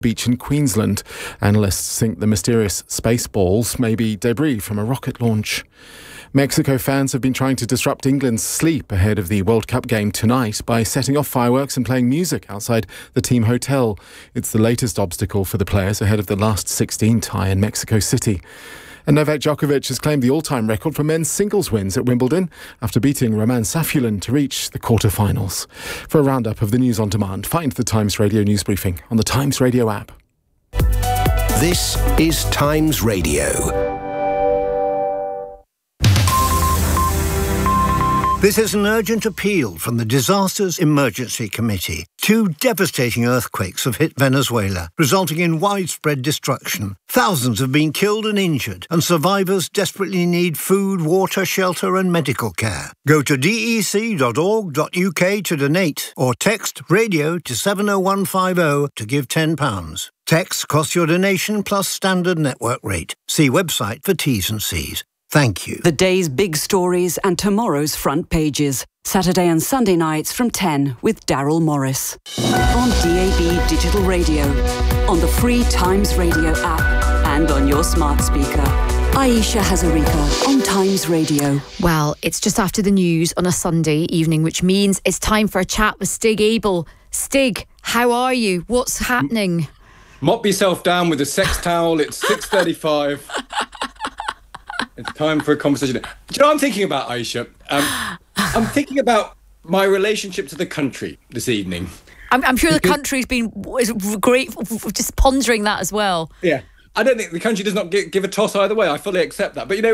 beach in Queensland. Analysts think the mysterious space balls may be debris from a rocket launch. Mexico fans have been trying to disrupt England's sleep ahead of the World Cup game tonight by setting off fireworks and playing music outside the team hotel. It's the latest obstacle for the players ahead of the last 16 tie in Mexico City. And Novak Djokovic has claimed the all-time record for men's singles wins at Wimbledon after beating Roman Safulin to reach the quarter-finals. For a roundup of the news on demand, find the Times Radio news briefing on the Times Radio app. This is Times Radio. This is an urgent appeal from the Disasters Emergency Committee. 2 devastating earthquakes have hit Venezuela, resulting in widespread destruction. Thousands have been killed and injured, and survivors desperately need food, water, shelter and medical care. Go to dec.org.uk to donate, or text radio to 70150 to give £10. Texts cost your donation plus standard network rate. See website for T's and C's. Thank you. The day's big stories and tomorrow's front pages. Saturday and Sunday nights from 10 with Daryl Morris. On DAB Digital Radio, on the free Times Radio app and on your smart speaker. Aisha Hazarika on Times Radio. Well, it's just after the news on a Sunday evening, which means it's time for a chat with Stig Abel. Stig, how are you? What's happening? Mop yourself down with a sex towel. It's 6:35. It's time for a conversation. Do you know what I'm thinking about, Aisha? I'm thinking about my relationship to the country this evening. I'm sure the country's been great, just pondering that as well. Yeah. I don't think the country does not give a toss either way. I fully accept that. But, you know,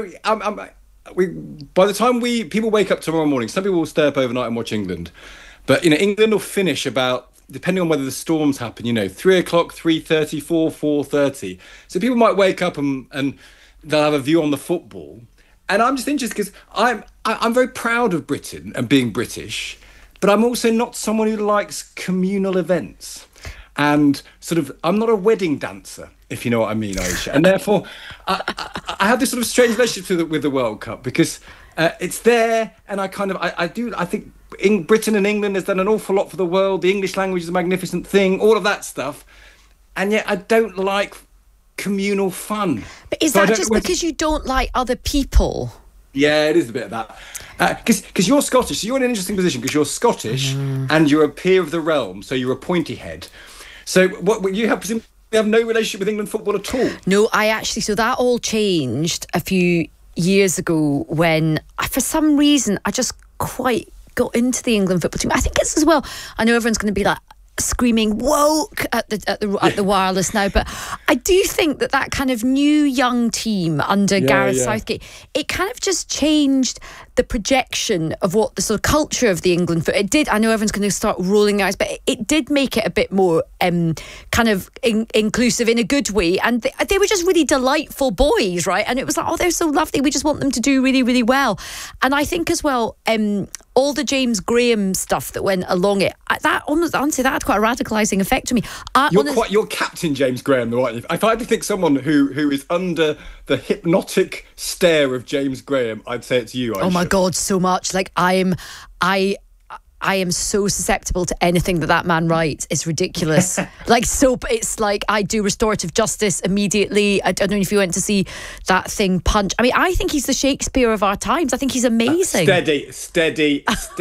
by the time people wake up tomorrow morning, some people will stay up overnight and watch England. But, you know, England will finish about, depending on whether the storms happen, you know, 3 o'clock, 3:30, 4:30. So people might wake up and they'll have a view on the football. And I'm just interested because I'm very proud of Britain and being British, but I'm also not someone who likes communal events. And sort of, I'm not a wedding dancer, if you know what I mean, Aisha. And therefore, I have this sort of strange relationship with the World Cup because it's there, and I think Britain and England has done an awful lot for the world. The English language is a magnificent thing, all of that stuff. And yet I don't like communal fun. But is that just because you don't like other people? Yeah, it is a bit of that. Because you're Scottish, so you're in an interesting position because you're Scottish and you're a peer of the realm, so you're a pointy head. So what you have no relationship with England football at all? No, so that all changed a few years ago when, for some reason, I just quite got into the England football team. I think it's as well, I know everyone's going to be like, screaming woke at the wireless now, but I do think that kind of new young team under Gareth Southgate, it kind of just changed the projection of what the sort of culture of the England foot. It did. I know everyone's going to start rolling eyes, but it did make it a bit more kind of inclusive in a good way. And they were just really delightful boys, right? And it was like, oh, they're so lovely. We just want them to do really, really well. And I think as well, all the James Graham stuff that went along it, that honestly, that had quite a radicalising effect to me. You're Captain James Graham, though, aren't you? If I had to think someone who is under the hypnotic stare of James Graham, I'd say it's you, Aisha. Oh my God, so much. Like I am so susceptible to anything that man writes. It's ridiculous. It's like I do restorative justice immediately. I don't know if you went to see that thing, Punch. I mean, I think he's the Shakespeare of our times. I think he's amazing. Steady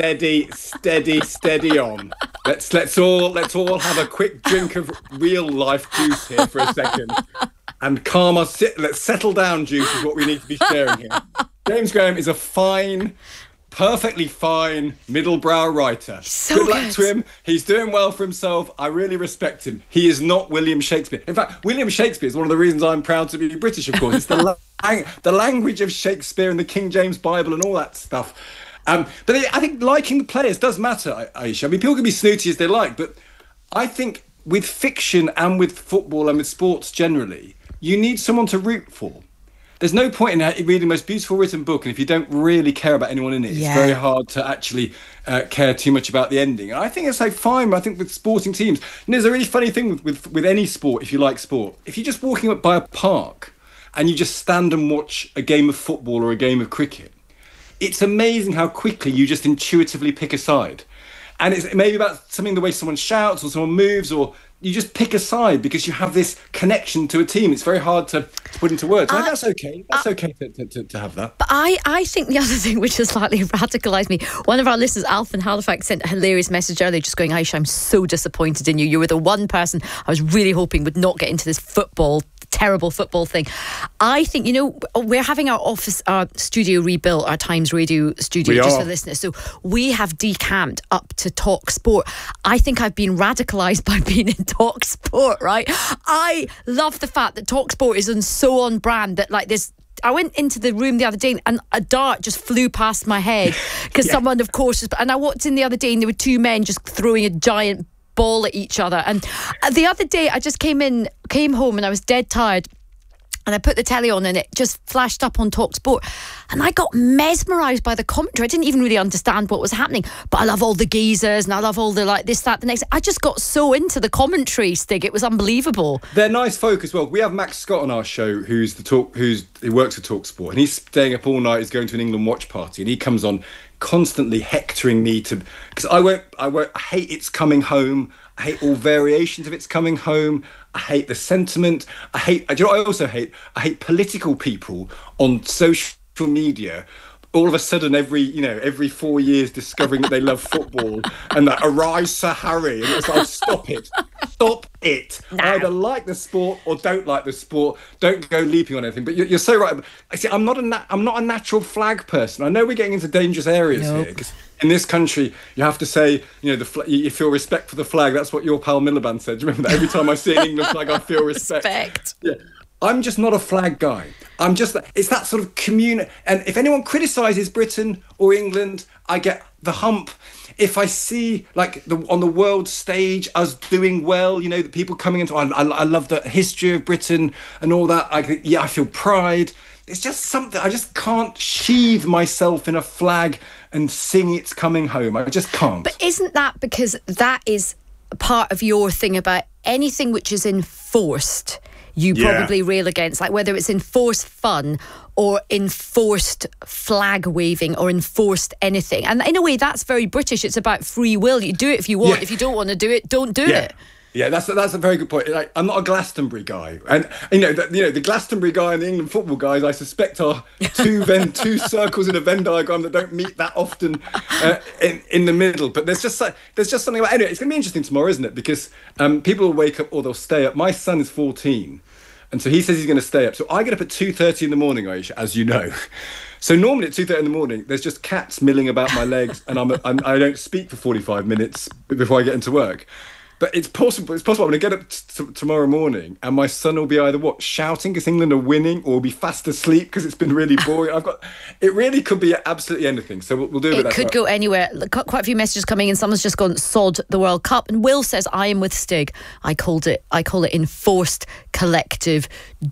on. Let's all have a quick drink of real life juice here for a second. And calm us. Let's settle down, juice is what we need to be sharing here. James Graham is a perfectly fine middle-brow writer. Good luck to him. He's doing well for himself. I really respect him. He is not William Shakespeare. In fact, William Shakespeare is one of the reasons I'm proud to be British, of course. It's the language of Shakespeare and the King James Bible and all that stuff. But I think liking the players does matter, Aisha. I mean, people can be snooty as they like, but I think with fiction and with football and with sports generally, you need someone to root for. There's no point in reading the most beautiful written book, and if you don't really care about anyone in it, it's very hard to actually care too much about the ending. And I think it's like fine. I think with sporting teams, there's a really funny thing with any sport, if you like sport. If you're just walking up by a park and you just stand and watch a game of football or a game of cricket, it's amazing how quickly you just intuitively pick a side. And it's maybe about something, the way someone shouts or someone moves or you just pick a side because you have this connection to a team. It's very hard to put into words. And that's okay. That's okay to have that. But I think the other thing which has slightly radicalised me, one of our listeners, Alf in Halifax, sent a hilarious message earlier just going, Aisha, I'm so disappointed in you. You were the one person I was really hoping would not get into this terrible football thing. I think, we're having our office, our studio rebuilt, our Times Radio studio, just for listeners. So we have decamped up to Talk Sport. I think I've been radicalised by being in Talk Sport, right? I love the fact that Talk Sport is so on brand that like this. I went into the room the other day and a dart just flew past my head because someone, of course, and I walked in the other day and there were two men just throwing a giant ball at each other. And the other day I just came home and I was dead tired. And I put the telly on and it just flashed up on Talk Sport. And I got mesmerised by the commentary. I didn't even really understand what was happening. But I love all the geezers and I love all the this, that, the next. I just got so into the commentary, Stig. It was unbelievable. They're nice folk as well. We have Max Scott on our show he works at Talk Sport. And he's staying up all night. He's going to an England watch party. And he comes on constantly hectoring me because I hate It's Coming Home. I hate all variations of It's Coming Home. I hate the sentiment. I also hate political people on social media. All of a sudden, every 4 years, discovering that they love football and that arise Sir Harry, and it's like, stop it. No. Either like the sport or don't like the sport. Don't go leaping on anything. But you're so right. I see. I'm not a natural flag person. I know we're getting into dangerous areas here because in this country, you have to say, you feel respect for the flag. That's what your pal Miliband said. Do you remember that? Every time I see an England flag, I feel respect. Yeah. I'm just not a flag guy. It's that sort of community. And if anyone criticises Britain or England, I get the hump. If I see, on the world stage, us doing well, the people coming into, I love the history of Britain and all that. I feel pride. It's just something, I just can't sheathe myself in a flag and sing It's Coming Home. I just can't. But isn't that because that is part of your thing about anything which is enforced? You probably rail against, like whether it's enforced fun or enforced flag waving or enforced anything. And in a way, that's very British. It's about free will. You do it if you want. If you don't want to do it, don't do it. Yeah, that's a very good point. I'm not a Glastonbury guy, and the Glastonbury guy and the England football guys, I suspect, are two circles in a Venn diagram that don't meet that often in the middle. But there's just something about. Anyway, it's going to be interesting tomorrow, isn't it? Because people will wake up or they'll stay up. My son is 14, and so he says he's going to stay up. So I get up at 2:30 in the morning, Aisha, as you know. So normally at 2:30 in the morning, there's just cats milling about my legs, and I don't speak for 45 minutes before I get into work. But it's possible I'm going to get up tomorrow morning and my son will be either shouting because England are winning, or will be fast asleep because it's been really boring. It really could be absolutely anything. So we'll do it. It could go anywhere. Quite a few messages coming in. Someone's just gone, sod the World Cup. And Will says, I am with Stig. I call it enforced collective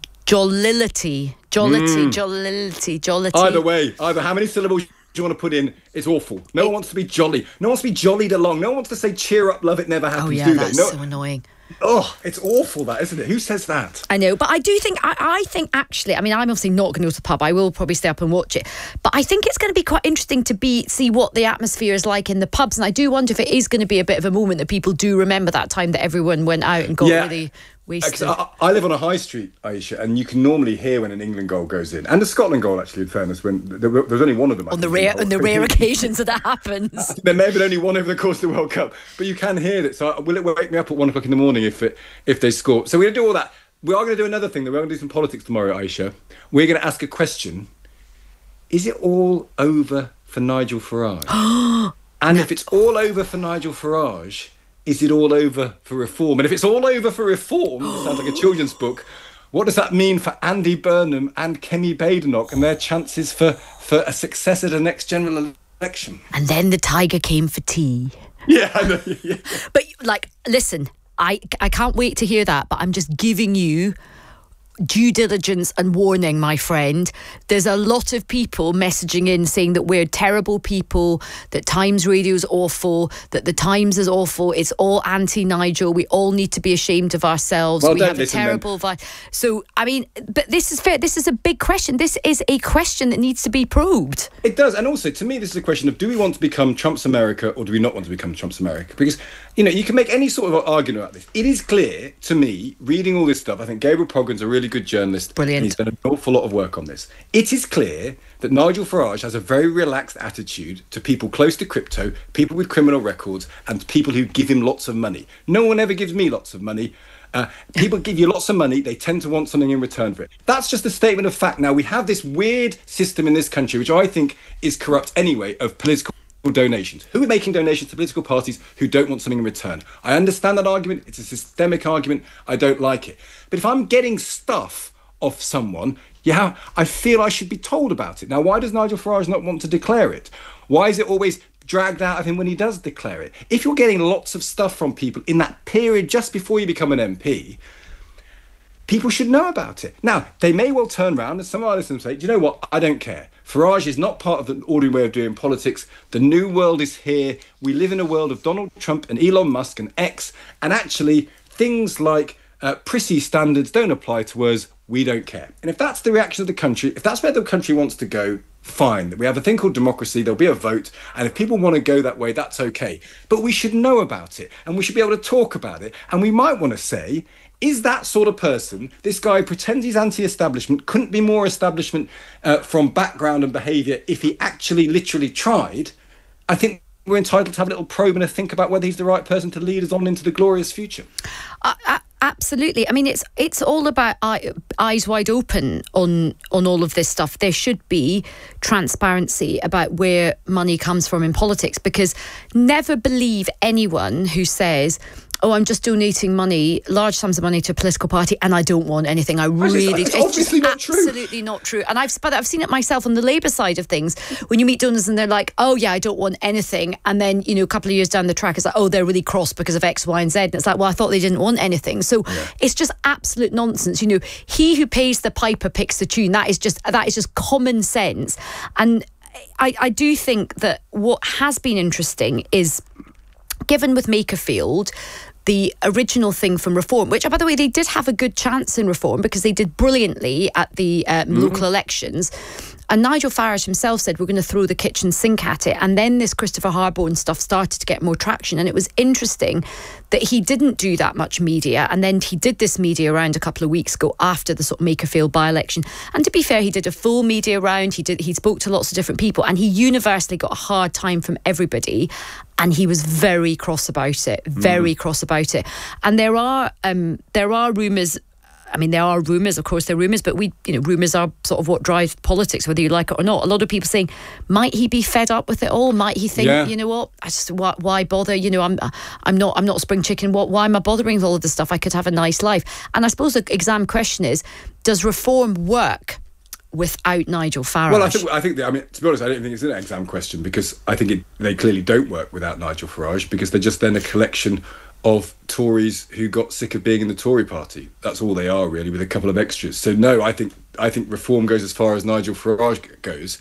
jollity. Jollity. Either way, how many syllables do you want to put in? It's awful. No one wants to be jolly. No one wants to be jollied along. No one wants to say, cheer up, love, it never happens. Oh yeah, that's so annoying. Oh, it's awful, that, isn't it? Who says that? I know, but I do think, I think actually, I'm obviously not going to go to the pub. I will probably stay up and watch it. But I think it's going to be quite interesting to see what the atmosphere is like in the pubs. And I do wonder if it is going to be a bit of a moment that people do remember that time that everyone went out and got really wasted. I live on a high street, Aisha, and you can normally hear when an England goal goes in. And a Scotland goal, actually, in fairness, when there's only one of them. On the rare occasions that happens. There may have been only one over the course of the World Cup, but you can hear it. So will it wake me up at 1 o'clock in the morning if they score? So we're going to do all that. We are going to do another thing. We're going to do some politics tomorrow, Aisha. We're going to ask a question. Is it all over for Nigel Farage? And if it's all over for Nigel Farage, is it all over for reform? And if it's all over for reform, it sounds like a children's book, what does that mean for Andy Burnham and Kemi Badenoch and their chances for a success at the next general election? And then the tiger came for tea. Yeah, I know. Yeah. But, listen, I can't wait to hear that, but I'm just giving you due diligence and warning, my friend. There's a lot of people messaging in saying that we're terrible people, that Times Radio is awful, that the Times is awful, it's all anti-Nigel, we all need to be ashamed of ourselves, we have a terrible vibe. So, I mean, but this is fair, this is a big question. This is a question that needs to be probed. It does, and also, to me, this is a question of, do we want to become Trump's America or do we not want to become Trump's America? Because, you can make any sort of argument about this. It is clear to me, reading all this stuff, I think Gabriel Pogren's a really good journalist. Brilliant. And he's done an awful lot of work on this. It is clear that Nigel Farage has a very relaxed attitude to people close to crypto, people with criminal records, and people who give him lots of money. No one ever gives me lots of money. People give you lots of money, they tend to want something in return for it. That's just a statement of fact. Now, we have this weird system in this country, which I think is corrupt anyway, of political donations. Who are making donations to political parties who don't want something in return? I understand that argument. It's a systemic argument. I don't like it. But if I'm getting stuff off someone, I feel I should be told about it. Now, why does Nigel Farage not want to declare it? Why is it always dragged out of him when he does declare it? If you're getting lots of stuff from people in that period just before you become an MP, people should know about it. Now, they may well turn around and some of our listeners say, do you know what? I don't care. Farage is not part of the ordinary way of doing politics. The new world is here. We live in a world of Donald Trump and Elon Musk and X. And actually, things like prissy standards don't apply to us. We don't care. And if that's the reaction of the country, if that's where the country wants to go, fine. We have a thing called democracy. There'll be a vote. And if people want to go that way, that's okay. But we should know about it. And we should be able to talk about it. And we might want to say, is that sort of person, this guy who pretends he's anti-establishment, couldn't be more establishment from background and behaviour if he actually literally tried? I think we're entitled to have a little probe and a think about whether he's the right person to lead us on into the glorious future. Absolutely. I mean, it's all about eyes wide open on all of this stuff. There should be transparency about where money comes from in politics, because never believe anyone who says, oh, I'm just donating money, large sums of money to a political party, and I don't want anything. It's obviously not true. Absolutely not true. And I've seen it myself on the Labour side of things. When you meet donors and they're like, oh yeah, I don't want anything, and then a couple of years down the track, it's like, oh, they're really cross because of X, Y, and Z. And it's like, well, I thought they didn't want anything. So It's just absolute nonsense. He who pays the piper picks the tune. That is just common sense. And I do think that what has been interesting is, given with Makerfield, the original thing from Reform, which, by the way, they did have a good chance in Reform because they did brilliantly at the local elections. And Nigel Farage himself said, we're going to throw the kitchen sink at it. And then this Christopher Harborne stuff started to get more traction. And it was interesting that he didn't do that much media. And then he did this media round a couple of weeks ago after the sort of Makerfield by-election. And to be fair, he did a full media round. He spoke to lots of different people, and he universally got a hard time from everybody. And he was very cross about it, cross about it. And there are rumours. I mean, there are rumours, of course, they're rumours, but rumours are sort of what drives politics, whether you like it or not. A lot of people saying, might he be fed up with it all? Might he think, you know what, why bother? I'm not a spring chicken. Why am I bothering with all of this stuff? I could have a nice life. And I suppose the exam question is, does Reform work without Nigel Farage? Well, I think to be honest, I don't think it's an exam question, because I think they clearly don't work without Nigel Farage, because they're just then a collection of Tories who got sick of being in the Tory party. That's all they are, really, with a couple of extras. So no, I think Reform goes as far as Nigel Farage goes.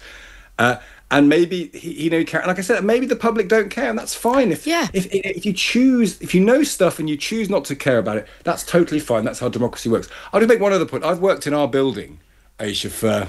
And maybe he care. Like I said, maybe the public don't care, and that's fine. If you know stuff and you choose not to care about it, that's totally fine. That's how democracy works. I'll just make one other point. I've worked in our building, Aisha, for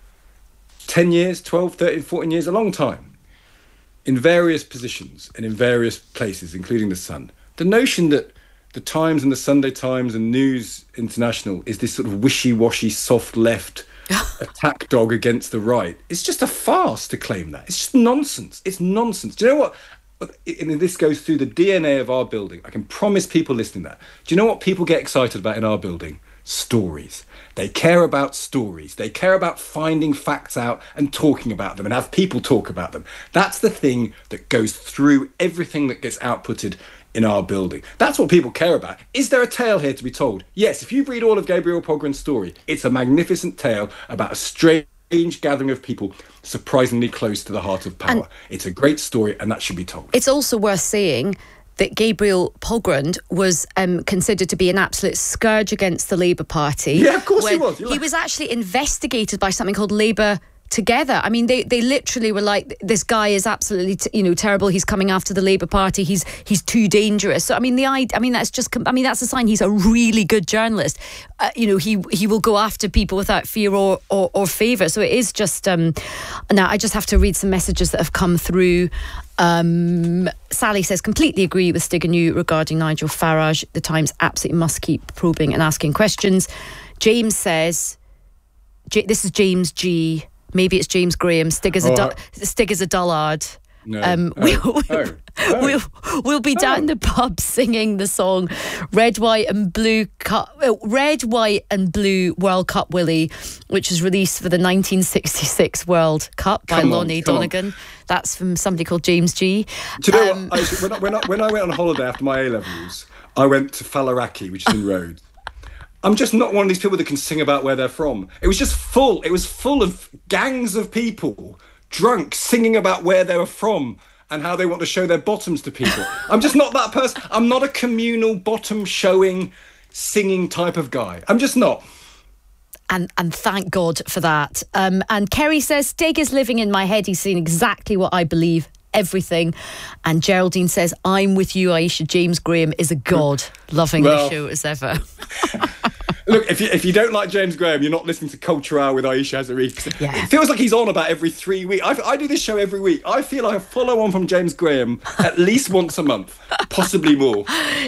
10 years, 12, 13, 14 years, a long time, in various positions and in various places, including the Sun. The notion that the Times and the Sunday Times and News International is this sort of wishy-washy, soft left attack dog against the right, it's just a farce to claim that. It's just nonsense. It's nonsense. Do you know what? And this goes through the DNA of our building. I can promise people listening that. Do you know what people get excited about in our building? Stories. They care about stories. They care about finding facts out and talking about them and have people talk about them. That's the thing that goes through everything that gets outputted in our building. That's what people care about. Is there a tale here to be told? Yes, if you read all of Gabriel Pogren's story, it's a magnificent tale about a strange gathering of people surprisingly close to the heart of power. It's a great story, and that should be told. It's also worth saying that Gabriel Pogrund was considered to be an absolute scourge against the Labour Party. Yeah, of course he was. He was actually investigated by something called Labour Together. I mean, they literally were like, this guy is absolutely terrible. He's coming after the Labour Party. He's too dangerous. So that's a sign he's a really good journalist. He will go after people without fear or favour. So it is just now I just have to read some messages that have come through. Sally says, completely agree with Stig and you regarding Nigel Farage. The Times absolutely must keep probing and asking questions. James says, this is James G. Maybe it's James Graham. Stig is a dullard. No. We'll be down the pub singing the song Red, White and Blue World Cup Willie, which was released for the 1966 World Cup by Lonnie Donegan. That's from somebody called James G. Do you know what? When I went on holiday after my A-levels, I went to Faliraki, which is in Rhodes. I'm just not one of these people that can sing about where they're from. It was just full. It was full of gangs of people, drunk, singing about where they were from and how they want to show their bottoms to people. I'm just not that person. I'm not a communal bottom showing, singing type of guy. I'm just not. And thank God for that. And Kerry says, Stig is living in my head. He's seen exactly what I believe. Everything. And Geraldine says, I'm with you, Aisha. James Graham is a god. Loving the show as ever. Look, if you don't like James Graham, you're not listening to Culture Hour with Aisha Hazarika. Yeah. It feels like he's on about every 3 weeks. I do this show every week. I feel like I follow on from James Graham at least once a month, possibly more.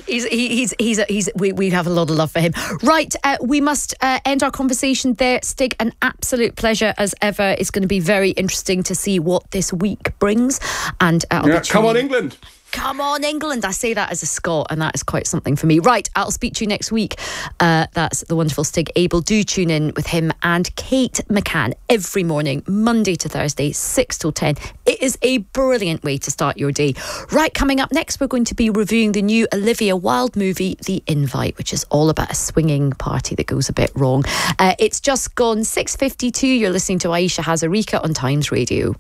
We have a lot of love for him. Right, we must end our conversation there. Stig, an absolute pleasure as ever. It's going to be very interesting to see what this week brings. And come on, England. Come on, England. I say that as a Scot, and that is quite something for me. Right, I'll speak to you next week. That's the wonderful Stig Abell. Do tune in with him and Kate McCann every morning, Monday to Thursday, 6 till 10. It is a brilliant way to start your day. Right, coming up next, we're going to be reviewing the new Olivia Wilde movie, The Invite, which is all about a swinging party that goes a bit wrong. It's just gone 6:52. You're listening to Aisha Hazarika on Times Radio.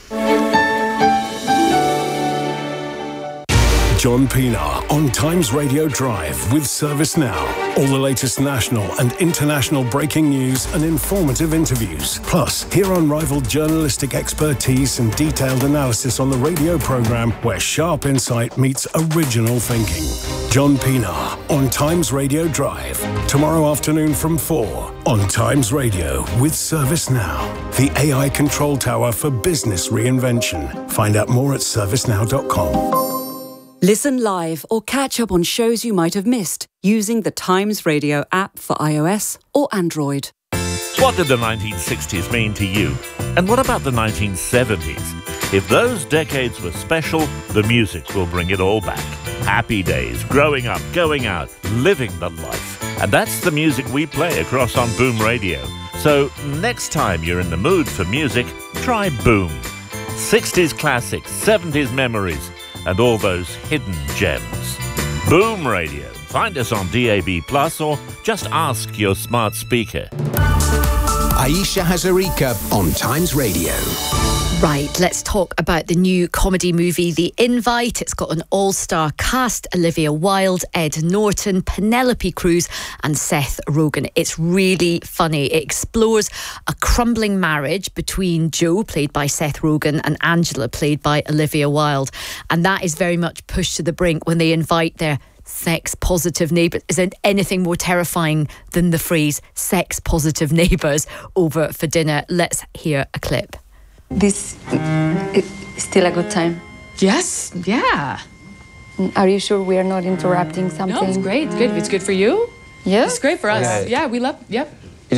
John Pienaar on Times Radio Drive with ServiceNow. All the latest national and international breaking news and informative interviews. Plus, hear unrivaled journalistic expertise and detailed analysis on the radio programme where sharp insight meets original thinking. John Pienaar on Times Radio Drive. Tomorrow afternoon from 4 on Times Radio with ServiceNow. The AI control tower for business reinvention. Find out more at servicenow.com. Listen live or catch up on shows you might have missed using the Times Radio app for iOS or Android. What did the 1960s mean to you? And what about the 1970s? If those decades were special, the music will bring it all back. Happy days, growing up, going out, living the life. And that's the music we play across on Boom Radio. So next time you're in the mood for music, try Boom. 60s classics, 70s memories, and all those hidden gems. Boom Radio. Find us on DAB+, or just ask your smart speaker. Aisha Hazarika on Times Radio. Right, let's talk about the new comedy movie, The Invite. It's got an all-star cast: Olivia Wilde, Ed Norton, Penelope Cruz and Seth Rogen. It's really funny. It explores a crumbling marriage between Joe, played by Seth Rogen, and Angela, played by Olivia Wilde. And that is very much pushed to the brink when they invite their sex-positive neighbours. Isn't anything more terrifying than the phrase sex-positive neighbours over for dinner? Let's hear a clip. This is still a good time? Yes, yeah. Are you sure we are not interrupting something? No, it's great. It's good. It's good for you. Yeah, it's great for us. Okay. Yeah, we love. Yep.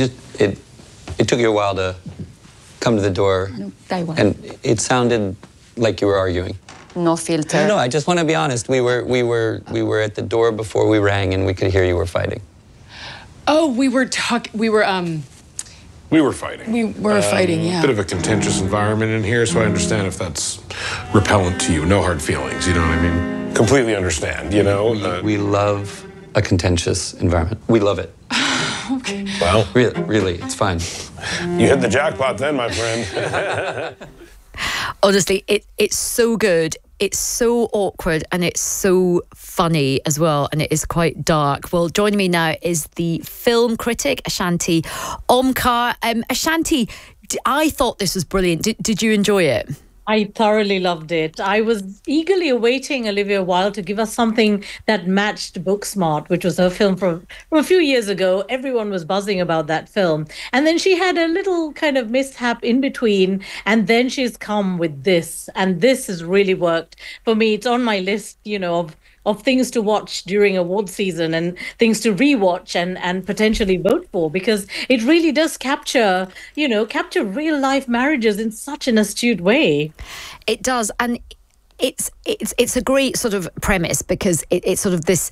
It took you a while to come to the door, and it sounded like you were arguing. No filter. No, I just want to be honest. We were at the door before we rang, and we could hear you were fighting. Oh, we were talking. We were fighting. We were fighting, yeah. A bit of a contentious environment in here, so I understand if that's repellent to you. No hard feelings, you know what I mean? Completely understand, you know? We love a contentious environment. We love it. Okay. Well, really, it's fine. You hit the jackpot then, my friend. Honestly, it's so good. It's so awkward and it's so funny as well, and it is quite dark. Well, joining me now is the film critic Ashanti Omkar. Ashanti, I thought this was brilliant. Did you enjoy it? I thoroughly loved it. I was eagerly awaiting Olivia Wilde to give us something that matched Booksmart, which was her film from a few years ago. Everyone was buzzing about that film. And then she had a little kind of mishap in between. And then she's come with this. And this has really worked for me. It's on my list, of things to watch during award season and things to rewatch and potentially vote for, because it really does capture real life marriages in such an astute way. It does. And it's a great sort of premise, because it's sort of this...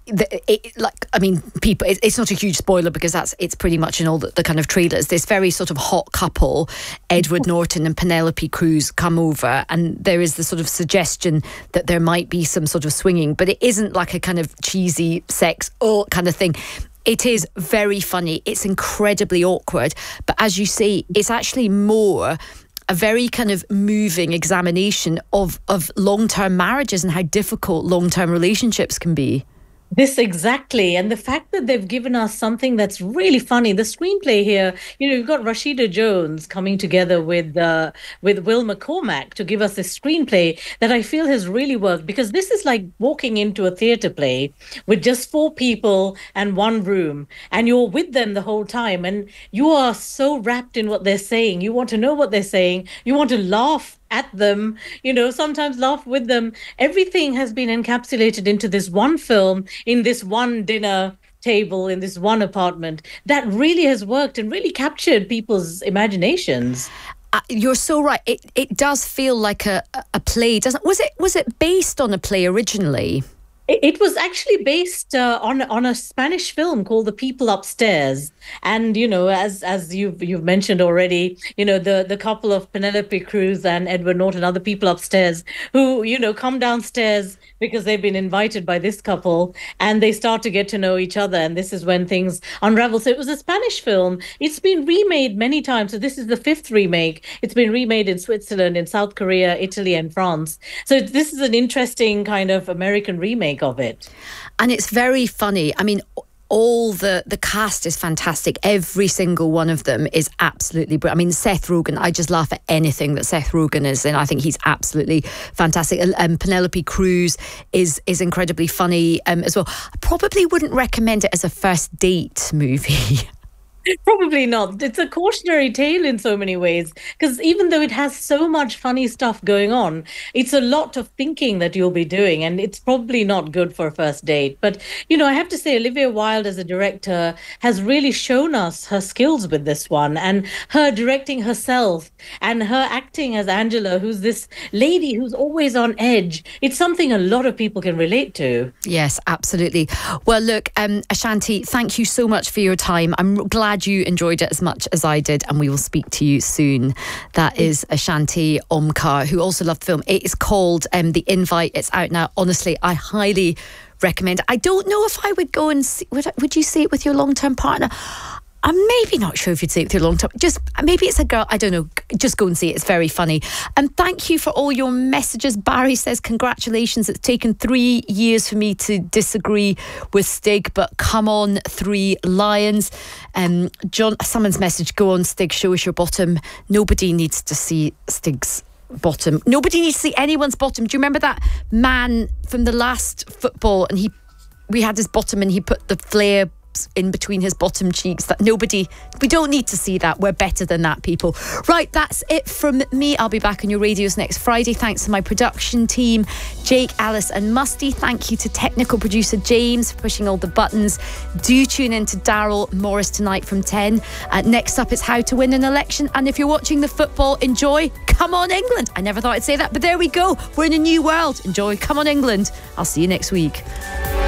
people, it's not a huge spoiler because it's pretty much in all the kind of trailers. This very sort of hot couple, Edward Norton and Penelope Cruz, come over, and there is the sort of suggestion that there might be some sort of swinging, but it isn't like a kind of cheesy sex kind of thing. It is very funny. It's incredibly awkward, but as you say, it's actually more a very kind of moving examination of long-term marriages and how difficult long-term relationships can be. This exactly. And the fact that they've given us something that's really funny. The screenplay here, you've got Rashida Jones coming together with Will McCormack to give us a screenplay that I feel has really worked, because this is like walking into a theatre play with just 4 people and 1 room, and you're with them the whole time, and you are so wrapped in what they're saying. You want to know what they're saying. You want to laugh at them, sometimes laugh with them. Everything has been encapsulated into this one film, in this one dinner table, in this one apartment. That really has worked and really captured people's imaginations. You're so right. It does feel like a play, doesn't it? Was it based on a play originally? It was actually based on a Spanish film called The People Upstairs. And, as you've mentioned already, the couple of Penelope Cruz and Edward Norton are the people upstairs who, come downstairs because they've been invited by this couple, and they start to get to know each other. And this is when things unravel. So it was a Spanish film. It's been remade many times. So this is the 5th remake. It's been remade in Switzerland, in South Korea, Italy, and France. So this is an interesting kind of American remake of it. And it's very funny. I mean, all the cast is fantastic. Every single one of them is absolutely brilliant. I mean, Seth Rogen, I just laugh at anything that Seth Rogen is in. I think he's absolutely fantastic. Penelope Cruz is incredibly funny as well. I probably wouldn't recommend it as a first date movie. Probably not. It's a cautionary tale in so many ways, because even though it has so much funny stuff going on, it's a lot of thinking that you'll be doing, and it's probably not good for a first date. But, I have to say, Olivia Wilde as a director has really shown us her skills with this one, and her directing herself and her acting as Angela, who's this lady who's always on edge. It's something a lot of people can relate to. Yes, absolutely. Well, look, Ashanti, thank you so much for your time. I'm glad you enjoyed it as much as I did, and we will speak to you soon. That is Ashanti Omkar, who also loved the film. It is called The Invite. It's out now. Honestly, I highly recommend it. I don't know if I would go and see, would you see it with your long-term partner? I'm maybe not sure if you'd see it with your long-term. Just maybe it's a girl. I don't know. Just go and see it. It's very funny. And thank you for all your messages. Barry says, congratulations. It's taken 3 years for me to disagree with Stig, but come on, 3 lions. John, someone's message, go on, Stig, show us your bottom. Nobody needs to see Stig's bottom. Nobody needs to see anyone's bottom. Do you remember that man from the last football, and we had his bottom and he put the flare in between his bottom cheeks? That we don't need to see that. We're better than that, people. Right, that's it from me. I'll be back on your radios next Friday. Thanks to my production team, Jake, Alice and Musty. Thank you to technical producer James for pushing all the buttons. Do tune in to Daryl Morris tonight from 10. Next up, it's How to Win an Election. And if you're watching the football, enjoy Come On England. I never thought I'd say that, but there we go. We're in a new world. Enjoy Come On England. I'll see you next week.